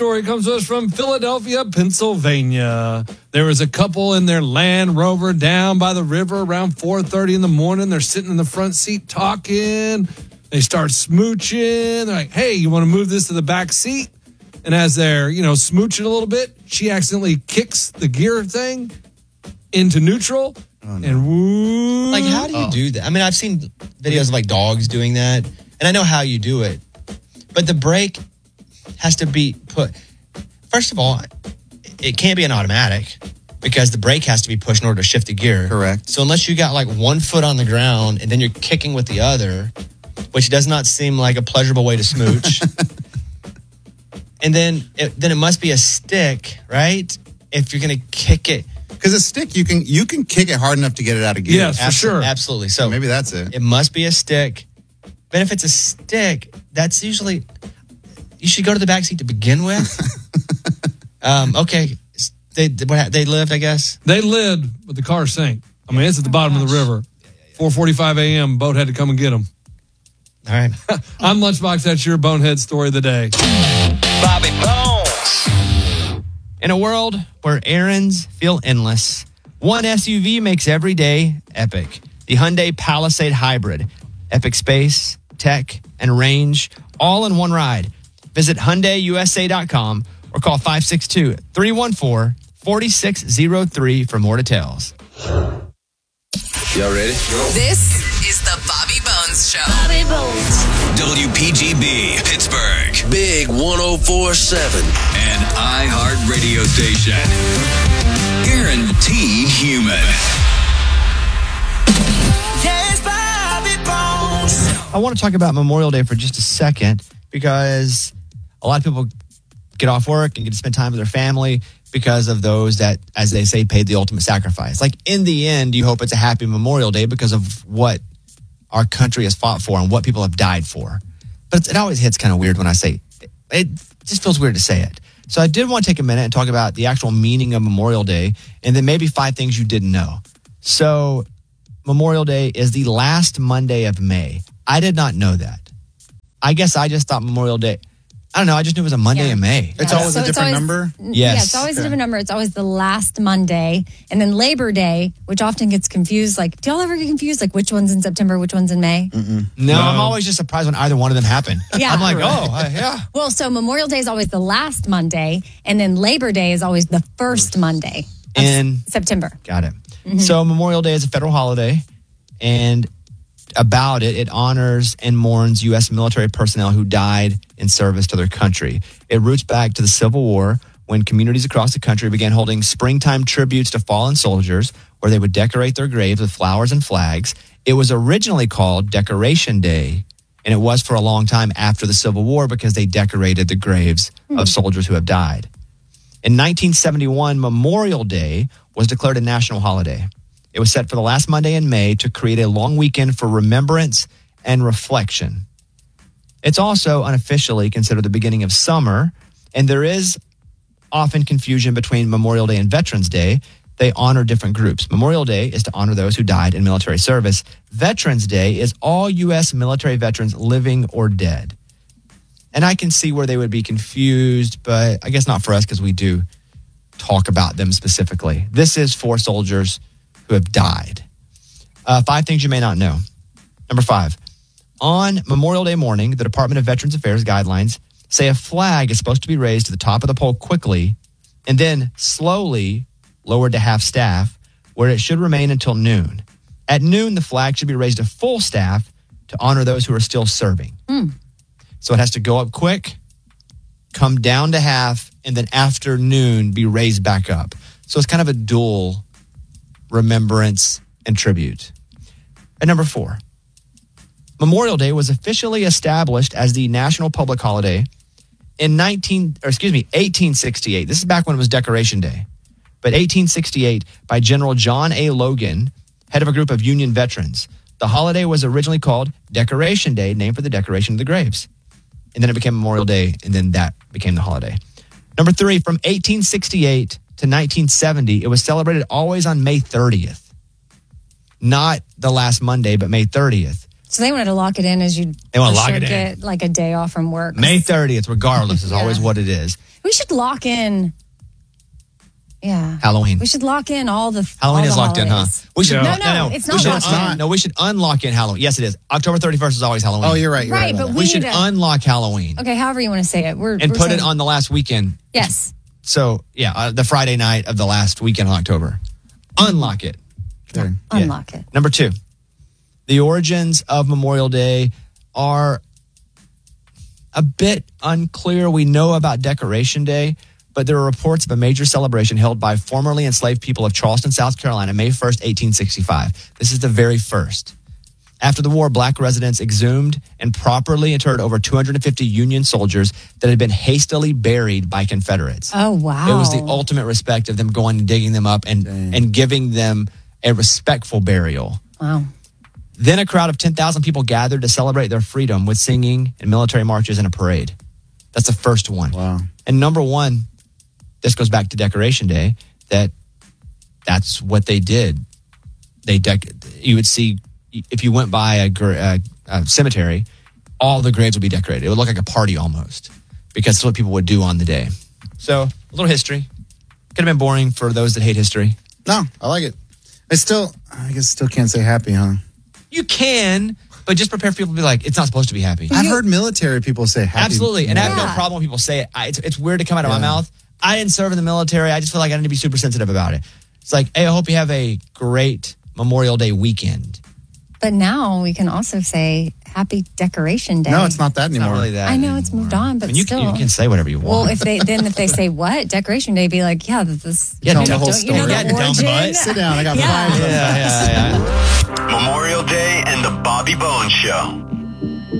story comes to us from Philadelphia, Pennsylvania. There was a couple in their Land Rover down by the river around 4:30 in the morning. They're sitting in the front seat talking. They start smooching. They're like, hey, you want to move this to the back seat? And as they're, smooching a little bit, she accidentally kicks the gear thing into neutral. Oh, no. And woo. Like, how do you do that? I mean, I've seen videos of like dogs doing that, and I know how you do it. But the brake has to be put. First of all, it can't be an automatic because the brake has to be pushed in order to shift the gear. Correct. So unless you got like 1 foot on the ground and then you're kicking with the other, which does not seem like a pleasurable way to smooch. And then it must be a stick, right? If you're going to kick it. Because a stick, you can kick it hard enough to get it out of gear. Yes, for sure. Absolutely. So maybe that's it. It must be a stick. But if it's a stick, that's usually, you should go to the back seat to begin with. Okay. They lived, I guess? They lived, but the car sank. I mean, it's at the bottom of the river. 4:45 a.m., boat had to come and get them. All right. I'm Lunchbox. That's your bonehead story of the day. Bobby Bones. In a world where errands feel endless, one SUV makes every day epic. The Hyundai Palisade Hybrid. Epic space, tech, and range, all in one ride. Visit HyundaiUSA.com or call 562-314-4603 for more details. Y'all ready? This is the Bobby Bones Show. Bobby Bones. WPGB, Pittsburgh. Big 104.7. And iHeart Radio Station. Guaranteed human. Yes, Bobby Bones. I want to talk about Memorial Day for just a second because a lot of people get off work and get to spend time with their family because of those that, as they say, paid the ultimate sacrifice. Like, in the end, you hope it's a happy Memorial Day because of what our country has fought for and what people have died for. But it always hits kind of weird when I say it. It just feels weird to say it. So I did want to take a minute and talk about the actual meaning of Memorial Day and then maybe 5 things you didn't know. So Memorial Day is the last Monday of May. I did not know that. I guess I just thought Memorial Day, I don't know, I just knew it was a Monday in May. It's always a different number? Yes. Yeah, it's always a different number. It's always the last Monday. And then Labor Day, which often gets confused. Like, do y'all ever get confused? Like, which one's in September, which one's in May? No, I'm always just surprised when either one of them happen. Yeah. I'm like, yeah. Well, so Memorial Day is always the last Monday. And then Labor Day is always the first Monday of In September. Got it. So Memorial Day is a federal holiday. And about it honors and mourns U.S. military personnel who died in service to their country. It roots back to the Civil War when communities across the country began holding springtime tributes to fallen soldiers where they would decorate their graves with flowers and flags. It was originally called Decoration Day, and it was for a long time after the Civil War because they decorated the graves of soldiers who have died. In 1971, Memorial Day was declared a national holiday. It was set for the last Monday in May to create a long weekend for remembrance and reflection. It's also unofficially considered the beginning of summer, and there is often confusion between Memorial Day and Veterans Day. They honor different groups. Memorial Day is to honor those who died in military service. Veterans Day is all U.S. military veterans living or dead. And I can see where they would be confused, but I guess not for us because we do talk about them specifically. This is for soldiers who have died. 5 things you may not know. Number 5, on Memorial Day morning, the Department of Veterans Affairs guidelines say a flag is supposed to be raised to the top of the pole quickly and then slowly lowered to half staff, where it should remain until noon. At noon, the flag should be raised to full staff to honor those who are still serving. So it has to go up quick, come down to half, and then after noon be raised back up. So it's kind of a dual remembrance and tribute. And number 4, Memorial Day was officially established as the national public holiday in 1868. This is back when it was Decoration Day. But 1868 by General John A. Logan, head of a group of Union veterans. The holiday was originally called Decoration Day, named for the decoration of the graves. And then it became Memorial Day, and then that became the holiday. Number 3, from 1868 to 1970, it was celebrated always on May 30th. Not the last Monday, but May 30th. So they wanted to lock it in as you They wanna lock it in. get like a day off from work. May 30th, regardless, is always what it is. We should lock in. Yeah. Halloween. We should lock in all the Halloween all is the locked in, huh? holidays. We should No, it's We not should locked in. No, we should unlock in Halloween. Yes, it is. October 31st is always Halloween. Oh, you're right. You're Right, right. but about We we should need to- unlock Halloween Okay, however you want to say it. and we're put it saying- on the last weekend. Yes. So, the Friday night of the last weekend in October. Unlock it. that. Okay. Unlock it. Number 2, the origins of Memorial Day are a bit unclear. We know about Decoration Day, but there are reports of a major celebration held by formerly enslaved people of Charleston, South Carolina, May 1st, 1865. This is the very first. After the war, black residents exhumed and properly interred over 250 Union soldiers that had been hastily buried by Confederates. Oh, wow. It was the ultimate respect of them going and digging them up and giving them a respectful burial. Wow. Then a crowd of 10,000 people gathered to celebrate their freedom with singing and military marches and a parade. That's the first one. Wow. And number 1, this goes back to Decoration Day, that's what they did. You would see, if you went by a cemetery, all the graves would be decorated. It would look like a party almost, because that's what people would do on the day. So, a little history. Could have been boring for those that hate history. No, I like it. I guess still can't say happy, huh? You can, but just prepare for people to be like, it's not supposed to be happy. I've heard military people say happy. Absolutely. And I have no Yeah. problem when people say it. It's weird to come out of my mouth. I didn't serve in the military. I just feel like I need to be super sensitive about it. It's like, hey, I hope you have a great Memorial Day weekend. But now we can also say Happy Decoration Day. No, it's not that It's anymore. not really that. I know it's moved on, but I mean, you still. can say whatever you want. Well, if they say what Decoration Day, be like, yeah, this. Yeah, Tell don't- the whole don't you know story. the Yeah, dumb origin? butt. Sit down. I got Yeah. 5 of them. yeah. Memorial Day and the Bobby Bones Show.